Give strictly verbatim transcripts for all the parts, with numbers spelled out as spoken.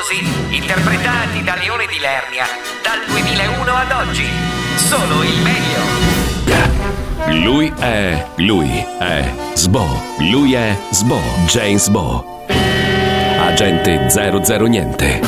famosi interpretati da Leone di Lernia dal duemilauno ad oggi. Solo il meglio. Lui è, lui è Sbo, lui è Sbo, James Bo. Agente zero zero niente.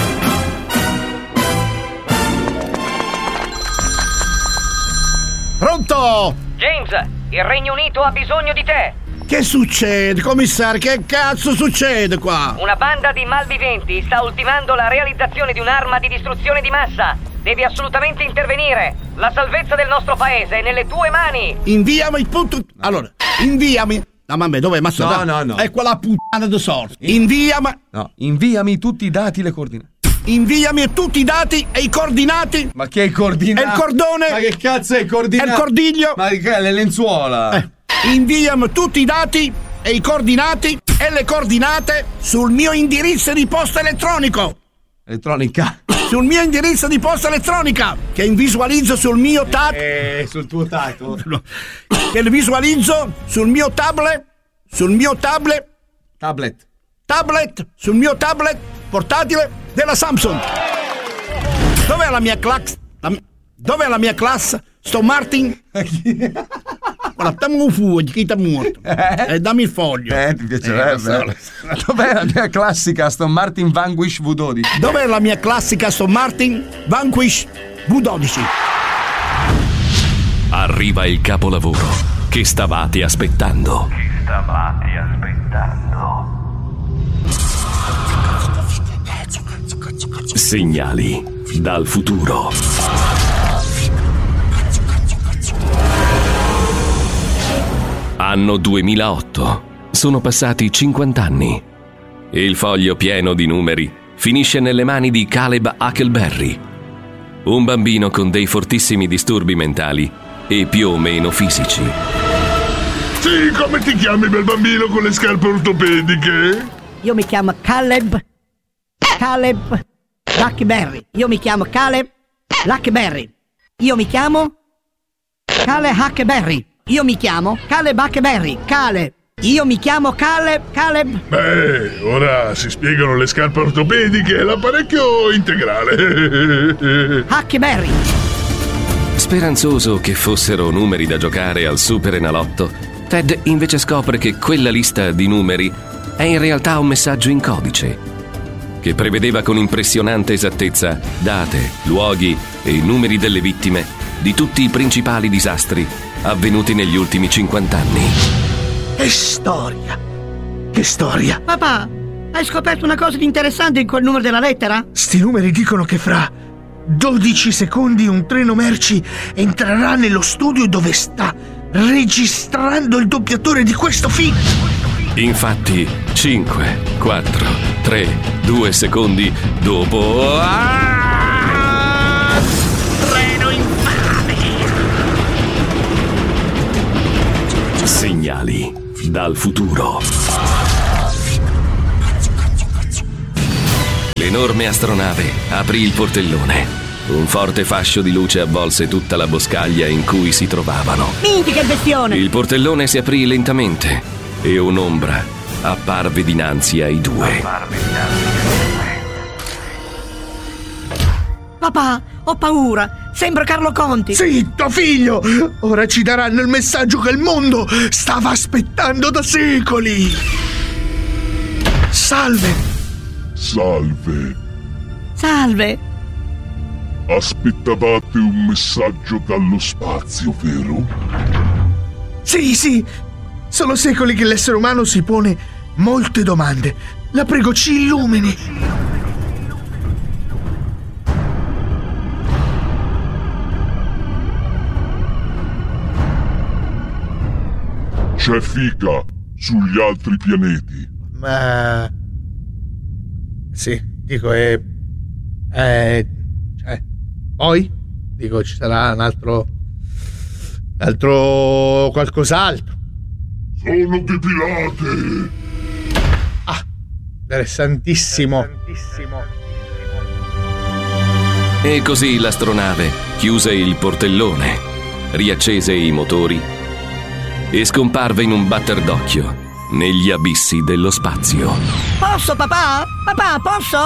Pronto? James, il Regno Unito ha bisogno di te. Che succede, commissario? Che cazzo succede qua? Una banda di malviventi sta ultimando la realizzazione di un'arma di distruzione di massa. Devi assolutamente intervenire. La salvezza del nostro paese è nelle tue mani. Inviami il punto... Allora, inviami... No, mamma, dov'è? Ma No, no, no. È quella puttana di sorte. Inviami... No, inviami tutti i dati e le coordinate. Inviami tutti i dati e i coordinati. Ma che è il coordinato? E il cordone. Ma che cazzo è il coordinato? E il cordiglio. Ma che è le lenzuola? Eh. Inviami tutti i dati e i coordinati e le coordinate sul mio indirizzo di posta elettronico. Elettronica? Sul mio indirizzo di posta elettronica che visualizzo sul mio tab. Eh, sul tuo tato. Che visualizzo sul mio tablet. Sul mio tablet. Tablet. Tablet. Sul mio tablet portatile della Samsung. Dov'è la mia classe? La, dov'è la mia classe? Sto Martin? Guarda, dammi un fuoco, chi ti è morto? Eh? E dammi il foglio. Eh, ti piacerebbe. Eh, Dov'è la mia classica Aston Martin Vanquish V dodici? Dov'è la mia classica Aston Martin Vanquish V dodici? Arriva il capolavoro che stavate aspettando. Che stavate aspettando. Segnali dal futuro. Anno duemilaotto. Sono passati cinquanta anni. Il foglio pieno di numeri finisce nelle mani di Caleb Huckleberry, un bambino con dei fortissimi disturbi mentali e più o meno fisici. Sì, come ti chiami, bel bambino con le scarpe ortopediche? Io mi chiamo Caleb Caleb Huckleberry. Io mi chiamo Caleb Huckleberry. Io mi chiamo Caleb Huckleberry. Io mi chiamo Caleb Huckleberry. Caleb. Io mi chiamo Caleb Caleb. Beh, ora si spiegano le scarpe ortopediche e l'apparecchio integrale. Huckleberry. Speranzoso che fossero numeri da giocare al Super Enalotto, Ted invece scopre che quella lista di numeri è in realtà un messaggio in codice che prevedeva con impressionante esattezza date, luoghi e i numeri delle vittime di tutti i principali disastri avvenuti negli ultimi cinquanta anni. Che storia! Che storia! Papà, hai scoperto una cosa di interessante in quel numero della lettera? Sti numeri dicono che fra dodici secondi un treno merci entrerà nello studio dove sta registrando il doppiatore di questo film. Infatti, cinque, quattro, tre, due secondi dopo... Ah! Treno infame! Segnali dal futuro. L'enorme astronave aprì il portellone. Un forte fascio di luce avvolse tutta la boscaglia in cui si trovavano. Minchia, che bestione! Il portellone si aprì lentamente e un'ombra apparve dinanzi ai due. Papà, ho paura. Sembra Carlo Conti. Zitto, figlio! Ora ci daranno il messaggio che il mondo stava aspettando da secoli. Salve. Salve. Salve. Aspettavate un messaggio dallo spazio, vero? Sì, sì. Sono secoli che l'essere umano si pone molte domande. La prego, ci illumini. C'è figa sugli altri pianeti. Ma... sì, dico, è... è... cioè... poi? Dico, ci sarà un altro... un altro... qualcos'altro. Sono depilate. Ah, interessantissimo. E così l'astronave chiuse il portellone, riaccese i motori e scomparve in un batter d'occhio negli abissi dello spazio. Posso, papà? Papà, posso?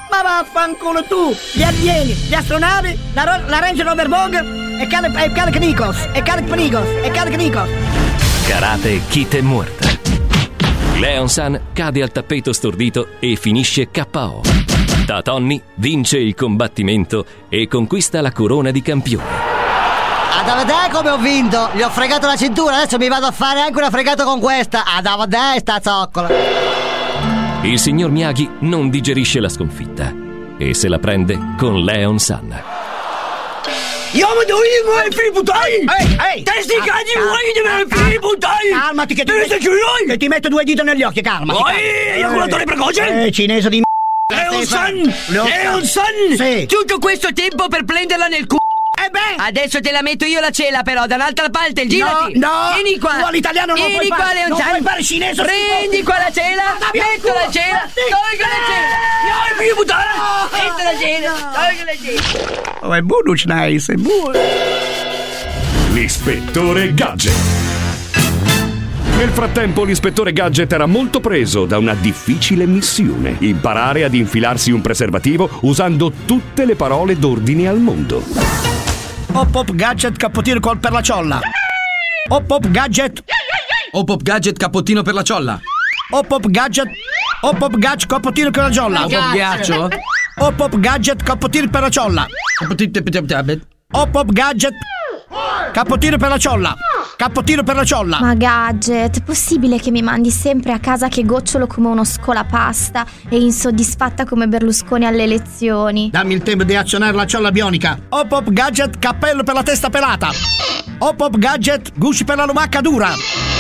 Ma vaffanculo tu! Gli alieni, gli astronavi, la, ro- la Range Rover Vogue e Caleb e Caleb Nikos e Caleb Nikos e Caleb Nikos. Karate Kid è morta. Leon-san cade al tappeto stordito e finisce K O. Tatonny vince il combattimento e conquista la corona di campione. Ad vedere come ho vinto, gli ho fregato la cintura, adesso mi vado a fare anche una fregata con questa. Ad vedere sta zoccola. Il signor Miyagi non digerisce la sconfitta e se la prende con Leon-san. Io mi devo dire figli puttani! Ehi, ehi! Testi cagli vuoi di figli puttani! Calmati che ti metto, che ti metto due dita negli occhi, calmati! Oi, ejaculatore precoce! Eh, cinese di m***a! Leon-san! Leon-san! Sì! Tutto questo tempo per prenderla nel c***o! Eh beh! Adesso te la metto io la cela però, dall'altra parte, girati! No, no! Vieni qua! Tu all'italiano non Vieni puoi qua, fare! Leon-san! Non puoi fare cinese! Prendi qua la cela! Metto la cela! Tolgo la cela! No, figlio puttana! Metto la cela! Tolgo la cela! Oh, è buono, nice, è buono! L'ispettore Gadget. Nel frattempo l'ispettore Gadget era molto preso da una difficile missione: imparare ad infilarsi un preservativo usando tutte le parole d'ordine al mondo. Hop hop gadget cappottino col per la ciolla. Hop hop gadget. Hop hop gadget cappottino per la ciolla. Hop hop gadget. Hop hop gadget cappottino per la ciolla. Hop hop ghiaccio. Hop hop gadget cappottino per la ciolla. Hop hop gadget cappottino per la ciolla. Cappottino per la ciolla. Ma Gadget, è possibile che mi mandi sempre a casa che gocciolo come uno scolapasta e insoddisfatta come Berlusconi alle elezioni? Dammi il tempo di azionare la ciolla bionica. Hop hop gadget cappello per la testa pelata. Hop hop gadget gusci per la lumacca dura.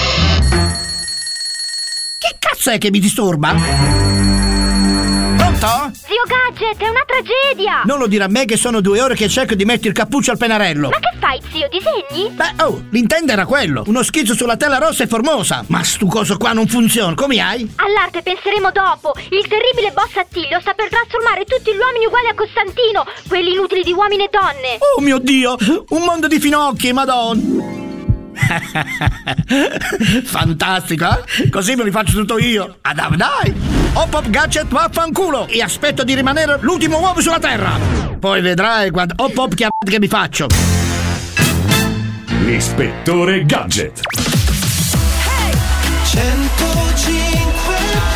Che cazzo è che mi disturba? Pronto? Zio Gadget, è una tragedia! Non lo dire a me che sono due ore che cerco di mettere il cappuccio al pennarello. Ma che fai, zio? Disegni? Beh, oh, l'intento era quello. Uno schizzo sulla tela rossa e formosa. Ma stu coso qua non funziona, come hai? All'arte penseremo dopo. Il terribile boss Attilio sta per trasformare tutti gli uomini uguali a Costantino, quelli inutili di uomini e donne. Oh mio Dio, un mondo di finocchi, madonna. Fantastico, eh? Così me li faccio tutto io. Ah, dai, dai. Hop hop gadget vaffanculo e aspetto di rimanere l'ultimo uomo sulla terra. Poi vedrai quando hop hop chiamate che mi faccio. L'ispettore Gadget. centocinque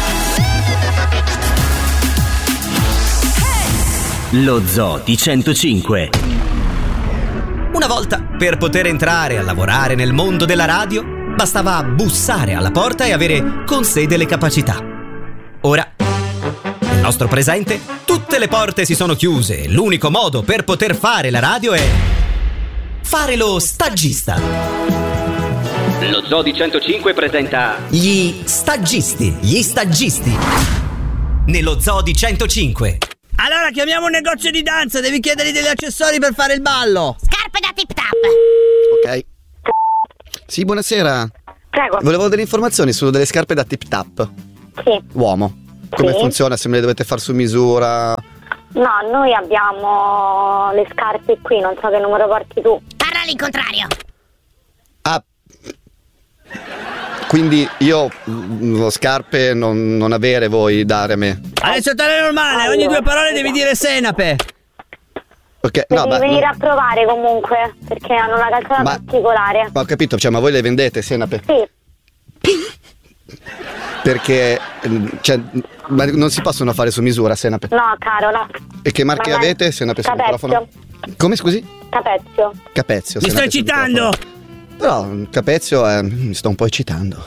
Lo Zoo di centocinque. Una volta, per poter entrare a lavorare nel mondo della radio, bastava bussare alla porta e avere con sé delle capacità. Ora, nel nostro presente, tutte le porte si sono chiuse e l'unico modo per poter fare la radio è fare lo stagista. Lo Zoo di centocinque presenta Gli stagisti, gli stagisti. Nello Zoo di centocinque. Allora chiamiamo un negozio di danza, devi chiedergli degli accessori per fare il ballo. Scarpe da tip tap. Ok. Sì, buonasera. Prego. Volevo delle informazioni su delle scarpe da tip tap. Sì. Uomo. Come Sì. funziona? Se me le dovete far su misura? No, noi abbiamo le scarpe qui, non so che numero porti tu. Parla all'incontrario. Ah. Quindi io mh, lo scarpe non, non avere voi dare a me. Adesso tale normale, ogni due parole devi dire senape. Ok, no, Devi beh, venire non- a provare comunque, perché hanno una calzata Ma- particolare. ma ho capito, cioè, ma voi le vendete, senape? Sì. Perché mh, cioè, ma non si possono fare su misura, senape. No, caro, no. E che marche Ma- avete, senape, sul Capezio. microfono? Come, scusi? Capezio. Capezio. Mi senape, stai sul citando? microfono. Però Capezio eh, mi sto un po' eccitando.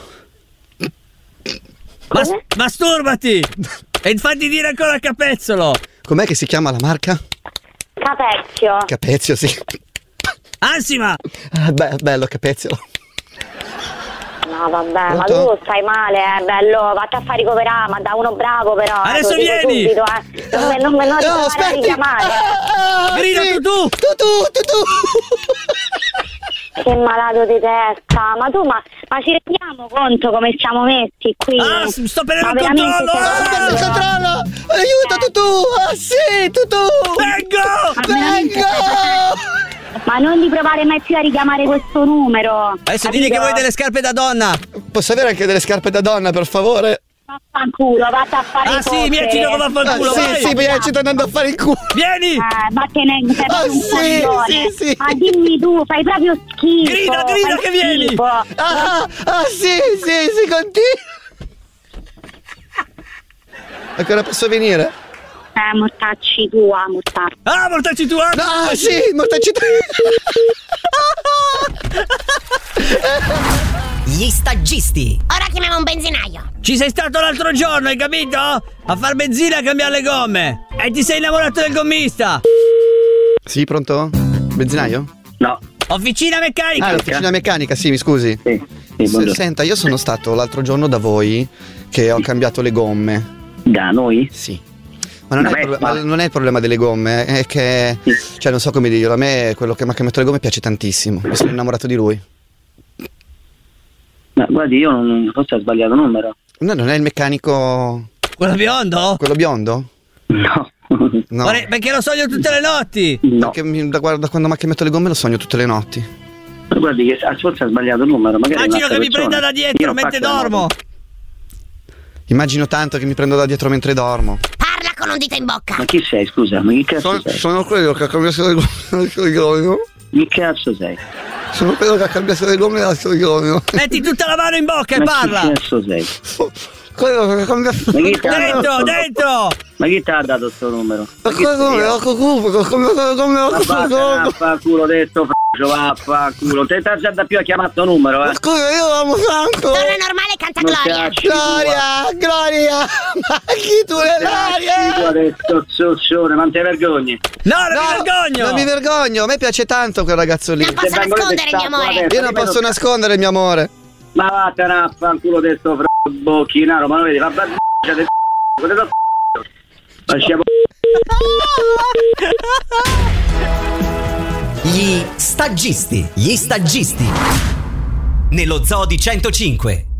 Mas- masturbati! E fatti dire ancora capezzolo! Com'è che si chiama la marca? Capezio. Capezio, sì. Ansima! Ah, be- bello Capezio. No, vabbè, ma Pronto? tu stai male, eh, bello, vatti a far ricoverare, ma da uno bravo però. eh, Adesso te lo dico vieni! Subito, eh. Non me, non me lo No, riprovare a aspetti! richiamare. Ah, Grida sì. tu tu! Tu tu tu tu! Che malato di testa, ma tu, ma, ma ci rendiamo conto come siamo messi qui? Ah, s- sto per il Ma veramente controllo! stiamo Ah, facendo- Il controllo! Aiuto tu tu! Ah sì, tu tu! Vengo! Ma veramente Vengo! stai facendo- Ma non di provare mai più a richiamare questo numero. Adesso digli che vuoi delle scarpe da donna! Posso avere anche delle scarpe da donna, per favore? Vaffanculo, vatti a fare Ah il sì, mi eccito come vaffanculo, Ah, sì, vai. sì, mi eccito andando a fare il culo. Vieni! Eh, vattene, sei Ah, proprio un sì, coglione. sì, sì. Ma dimmi tu, fai proprio schifo. Grida, grida fai che vieni. schifo. Ah, ah, sì, sì, sì, continua. Ancora posso venire? Eh, mortacci tua, mortacci. Ah, mortacci tua! Ah, sì, mortacci tua. Gli staggisti. Ora chiamiamo un benzinaio. Ci sei stato l'altro giorno, hai capito? A far benzina e a cambiare le gomme. E ti sei innamorato del gommista. Sì, pronto? Benzinaio? No. Officina meccanica. Ah, l'officina meccanica, sì, mi scusi. Sì, sì, S- buongiorno. Senta, io sono stato l'altro giorno da voi che ho cambiato le gomme. Da noi? Sì. Ma non, Da è il, me? proble- ma non è il problema delle gomme, è che, cioè non so come dirlo, a me quello che mi ha cambiato le gomme piace tantissimo, mi sono innamorato di lui. Ma guardi, io non, forse ho sbagliato numero. No, non è il meccanico... Quello biondo? Quello biondo? No. No. Guarda, perché lo sogno tutte le notti. No. Perché mi- da, guarda, da quando mi ha chiamato le gomme lo sogno tutte le notti. Ma guardi che forse ha sbagliato numero. Magari è Immagino un'altra che mi persona. prenda da Io dietro non mentre faccio la dormo. moto. Immagino tanto che mi prendo da dietro mentre dormo. Parla con un dito in bocca. Ma chi sei, scusa? Ma chi cazzo Sono, sei? sono quello che ha cambiato le gomme del gomme. Chi cazzo sei? Sono quello che ha cambiato le gomme del gomme. Metti tutta la mano in bocca e Ma parla. chi cazzo sei? Quello che ha cambiato... Ma chi ti ha Dentro, dato- dentro. Ma chi ti ha dato sto numero? Ma quello che ha cambiato le gomme Ma del vattene gomme. a fa culo detto f***o, vaffanculo. Te t'ha già da più a chiamare sto numero, eh? Scusa, io l'amo tanto. Torna normale e canta Non Gloria. cacci Gloria, Gloria, ma chi tu le tu l'aria? adesso zoccione, ma non te vergogni? No, non mi vergogno. Non mi vergogno, a me piace tanto quel ragazzo lì. Non posso Se vengo nascondere il mio detto, amore. adesso, Io non dimmi posso lo- nascondere il mio amore. Ma vattene a fanculo de sto f***o bocchinaro, ma lo vedi, va bene, del c***o, del c***o. Lasciamo Gli staggisti. Gli staggisti. Nello Zoo di centocinque.